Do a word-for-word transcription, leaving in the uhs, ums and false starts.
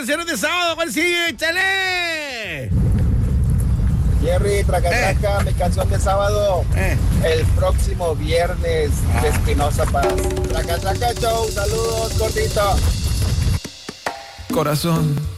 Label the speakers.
Speaker 1: canciones de sábado. ¿Cuál sigue? ¡Échale!
Speaker 2: Jerry, traca,
Speaker 1: Eh.
Speaker 2: traca, mi canción de sábado.
Speaker 1: Eh.
Speaker 2: El próximo viernes
Speaker 1: Ah.
Speaker 2: de Espinosa Paz. Traca, traca, show. Saludos, cortito.
Speaker 3: Corazón,